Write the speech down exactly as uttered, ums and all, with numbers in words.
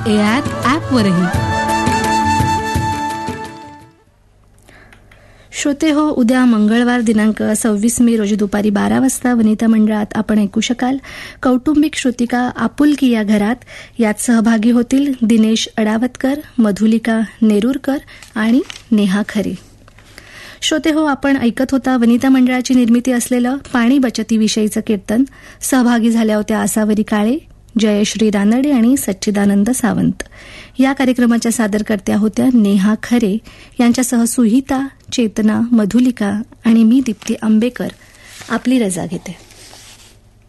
ए I ॲपवरही. श्रोते हो, उद्या मंगळवार दिनांक सव्वीस मे रोजी दुपारी बारा वाजता वनिता मंडळात आपण ऐकू शकाल कौटुंबिक श्रुतिका आपुलकी या घरात. यात सहभागी होतील दिनेश अडावतकर, मधुलिका नेरुरकर आणि नेहा खरे. श्रोते हो, आपण ऐकत होता वनिता मंडळाची निर्मिती असलेलं पाणी बचतीविषयीचं कीर्तन. सहभागी झाल्या होत्या आसावरी काळे, जयश्री रानडे आणि सच्चिदानंद सावंत. या कार्यक्रमाच्या सादरकर्त्या होत्या नेहा खरे. यांच्यासह सुहिता, चेतना, मधुलिका आणि मी दीप्ती आंबेकर आपली रजा घेते.